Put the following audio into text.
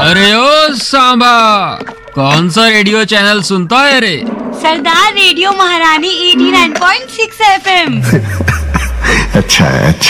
अरे ओ सांबा, कौन सा रेडियो चैनल सुनता है रे? सरदार रेडियो महारानी 89.6 FM। अच्छा।